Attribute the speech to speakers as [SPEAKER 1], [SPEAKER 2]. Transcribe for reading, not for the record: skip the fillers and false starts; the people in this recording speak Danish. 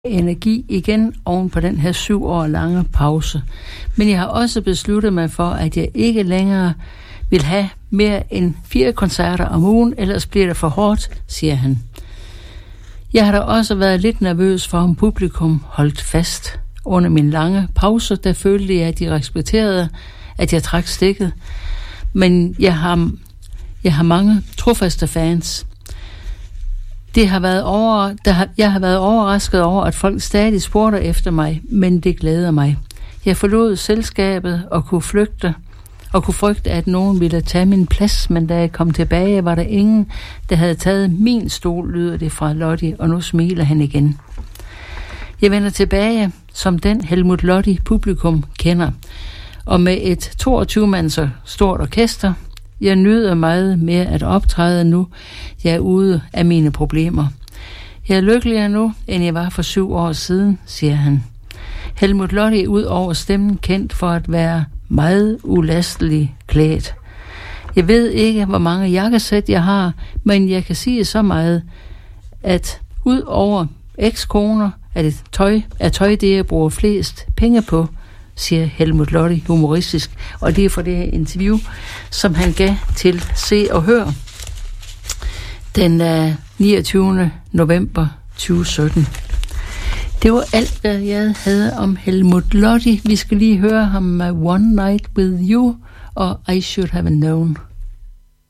[SPEAKER 1] energi igen oven på den her 7 år lange pause. Men jeg har også besluttet mig for, at jeg ikke længere vil have mere end 4 koncerter om ugen, ellers bliver det for hårdt, siger han. Jeg har da også været lidt nervøs for, om publikum holdt fast. Under min lange pause, der følte jeg, at de respekterede, at jeg trak stikket. Men jeg har mange trofaste fans. Jeg har været overrasket over, at folk stadig spurgte efter mig, men det glæder mig. Jeg forlod selskabet og kunne frygte, at nogen ville tage min plads, men da jeg kom tilbage, var der ingen, der havde taget min stol, lyder det fra Lottie, og nu smiler han igen. Jeg vender tilbage som den Helmut Lottie publikum kender, og med et 22-mands stort orkester. Jeg nyder meget mere at optræde nu, jeg er ude af mine problemer. Jeg er lykkeligere nu, end jeg var for 7 år siden, siger han. Helmut Lottie ud over stemmen kendt for at være meget ulastelig klædt. Jeg ved ikke, hvor mange jakkesæt jeg har, men jeg kan sige så meget, at ud over ekskoner er tøj det, jeg bruger flest penge på, siger Helmut Lottie humoristisk, og det er for det her interview, som han gav til Se og Hør den 29. november 2017. Det var alt, hvad jeg havde om Helmut Lottie. Vi skal lige høre ham med One Night With You og I Should Have Known.